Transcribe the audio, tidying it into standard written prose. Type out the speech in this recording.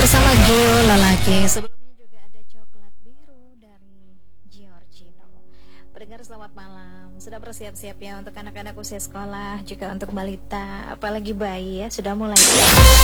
bersama Gio Lelaki. Sebelumnya juga ada coklat biru dari Giorgino. Pendengar selamat malam. Sudah bersiap-siap ya untuk anak-anak usia sekolah, juga untuk balita, apalagi bayi ya, sudah mulai.